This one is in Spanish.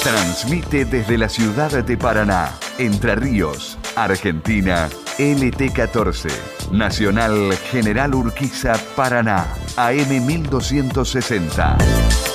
Transmite desde la ciudad de Paraná, Entre Ríos, Argentina, LT14, Nacional General Urquiza, Paraná, AM 1260.